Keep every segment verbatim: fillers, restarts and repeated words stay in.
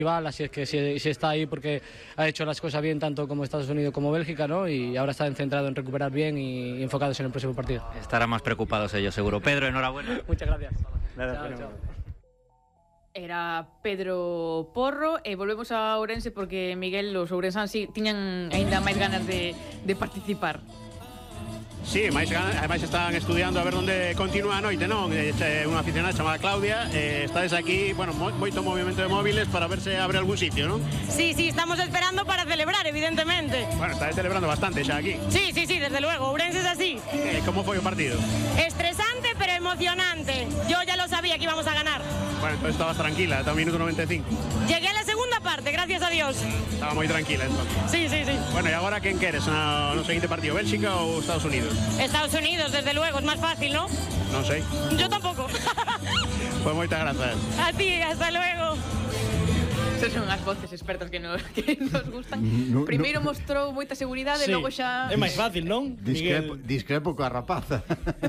rival, así es que si, si está ahí porque ha hecho las cosas bien tanto como Estados Unidos como Bélgica, ¿no? Y ahora está centrado en recuperar bien y enfocados en el próximo partido. Estarán más preocupados ellos, seguro. Pedro, enhorabuena. Muchas gracias. Nada, chao, chao. Era Pedro Porro e volvemos a Ourense porque Miguel, os ourensáns si tiñan aínda máis ganas de, de participar. Sí, máis, ademais están estudiando a ver onde continúa a noite, non? É unha aficionada chamada Claudia, eh, estades aquí, bueno, mo, moito movimento de móviles para ver se abre algún sitio, non? Sí, sí, estamos esperando para celebrar, evidentemente. Bueno, estáis celebrando bastante xa aquí. Sí, sí, sí, desde luego, Ourense es así. Eh, como foi o partido? Estresante, pero emocionante. Yo ya lo sabía que íbamos a ganar. Bueno, entonces estabas tranquila, hasta un minuto noventa y cinco. Llegué a la segunda parte, gracias a Dios. Estaba moi tranquila, entonces. Sí, sí, sí. Bueno, e agora quen queres no, no seguinte partido, Bélxica ou Estados Unidos? Estados Unidos, desde luego, es más fácil, ¿no? Non sei. Yo tampoco. Pues moitas grazas. A ti, hasta luego. Esas son as voces expertas que nos, que nos gustan. No, Primeiro no. mostrou moita seguridade, Sí. e logo xa... É máis fácil, non? Discrepo, Miguel. discrepo coa rapaza.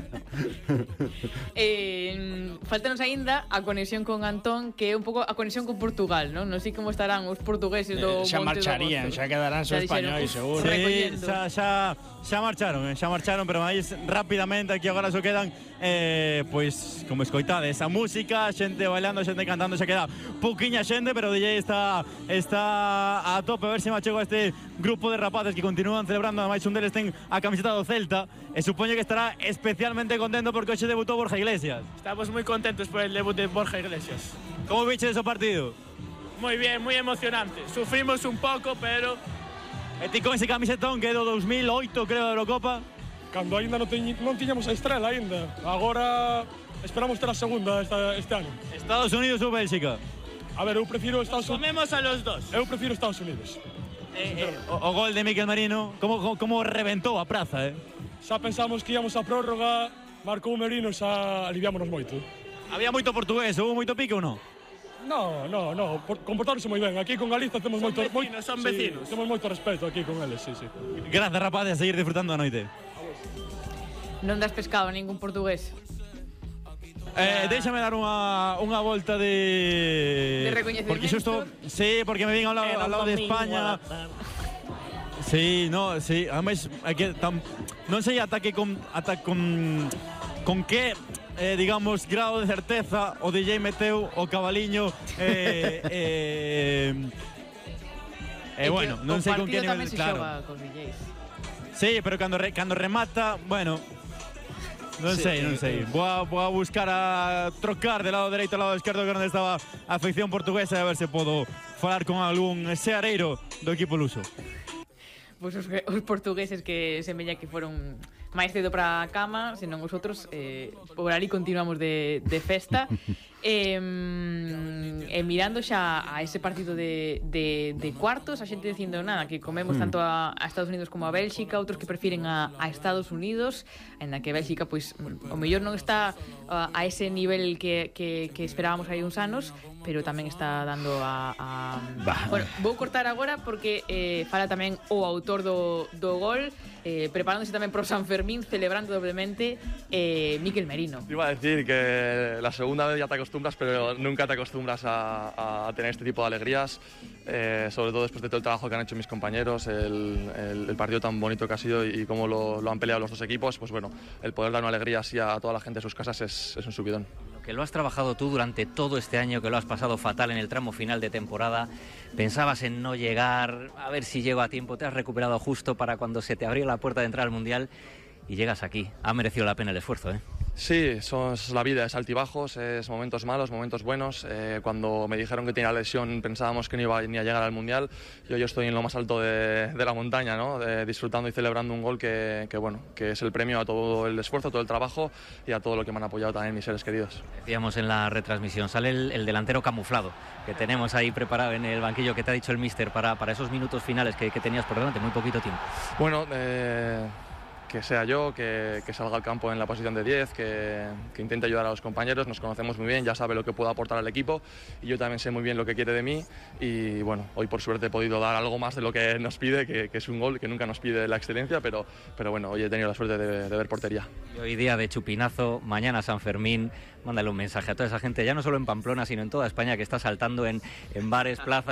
Eh, faltanos aínda a conexión con Antón, que é un pouco a conexión con Portugal, non? Non sei como estarán os portugueses do Eh, xa Monte do marcharían, Agosto. xa quedarán só Xa dixeron, españois, "Uf, seguro". Sí, recollendo". xa, xa, xa marcharon, eh, xa marcharon, pero máis rapidamente aquí agora só quedan eh, pois, como escoitades, a música, xente bailando, xente cantando, xa queda pouquiña xente, pero o D J está está a tope, a ver se me achego a este grupo de rapaces que continúan celebrando, ademais un deles ten a camiseta do Celta, e supoño que estará especialmente contento porque hoxe debutou Borja Iglesias. Estamos muy contentos por el debut de Borja Iglesias. Como viches o partido? Muy bien, muy emocionante. Sufrimos un poco, pero... E ti con ese camisetón que é do dos mil oito, creo, da Eurocopa? Cando aínda non, teñ, non tiñamos a estrela aínda. Agora esperamos ter a segunda esta, este ano. Estados Unidos ou Bélxica? A ver, eu prefiro Estados Unidos. Comemos a los dos. Eu prefiro Estados Unidos. Eh, eh, o, o gol de Mikel Merino, como, como, como reventou a praza, eh? Xa pensamos que íamos a prórroga, marcou Merino, xa aliviámonos moito. Había moito portugués, houve moito pique ou non? No, no, no, comportáronse moi ben. Aquí con Galiza temos Son moito... vecinos, son vecinos. Sí, temos moito respeto aquí con eles, sí, sí. Gracias, rapaz, a seguir disfrutando a noite. Non das pescado a ningún portugués. Eh, déxame dar unha, unha volta de... De recoñecemento. Porque xusto... Sí, porque me vin ao lado, ao lado de España. Sí, no, sí. Ademais, hai que tam, non sei ata que con ata con con que eh, digamos grado de certeza o D J meteu o cabaliño eh eh Eh, bueno, non sei con que nivel, se claro. xoga cos D Js. Sí, pero cando re, cando remata, bueno, non Sí, sei, non sí, sei. sí. Vou a, vou a buscar a trocar de lado dereito ao lado esquerdo que onde estaba a afección portuguesa e a ver se podo falar con algún seareiro do equipo luso. Pois os, os portugueses que semella que foron máis cedo para a cama, senón os outros eh, por ali continuamos de, de festa. E, e mirando xa a ese partido de, de, de cuartos, a xente dicindo nada, que comemos tanto a, a Estados Unidos como a Bélxica, outros que prefiren a, a Estados Unidos, en a que Bélxica, pois, o mellor non está a, a ese nivel que, que, que esperábamos hai uns anos, pero tamén está dando a... a... Bueno, vou cortar agora porque eh, fala tamén o autor do, do gol, eh, preparándose tamén pro San Fermín, celebrando doblemente, eh, Mikel Merino. Iba a decir que la segunda vez ya te acostumbras, pero nunca te acostumbras a, a tener este tipo de alegrías, eh, sobre todo después de todo el trabajo que han hecho mis compañeros, el, el, el partido tan bonito que ha sido y cómo lo, lo han peleado los dos equipos, pues bueno, el poder dar una alegría así a toda la gente de sus casas es, es un subidón. Que lo has trabajado tú durante todo este año, que lo has pasado fatal en el tramo final de temporada, pensabas en no llegar, a ver si llego a tiempo, te has recuperado justo para cuando se te abrió la puerta de entrar al Mundial y llegas aquí. Ha merecido la pena el esfuerzo, ¿eh? Sí, eso es la vida, es altibajos, es momentos malos, momentos buenos. Eh, cuando me dijeron que tenía la lesión pensábamos que no iba ni a llegar al Mundial. Yo, yo estoy en lo más alto de, de la montaña, ¿no? De, disfrutando y celebrando un gol que, que, bueno, que es el premio a todo el esfuerzo, todo el trabajo y a todo lo que me han apoyado también mis seres queridos. Decíamos en la retransmisión, sale el, el delantero camuflado que tenemos ahí preparado en el banquillo, que te ha dicho el míster para, para esos minutos finales que, que tenías por delante, muy poquito tiempo. Bueno, eh... que sea yo, que, que salga al campo en la posición de diez, que, que intente ayudar a los compañeros. Nos conocemos muy bien, ya sabe lo que puedo aportar al equipo y yo también sé muy bien lo que quiere de mí y bueno, hoy por suerte he podido dar algo más de lo que nos pide, que, que es un gol, que nunca nos pide la excelencia, pero, pero bueno, hoy he tenido la suerte de, de ver portería. Y hoy día de chupinazo, mañana San Fermín, mándale un mensaje a toda esa gente, ya no solo en Pamplona, sino en toda España, que está saltando en, en bares, plazas.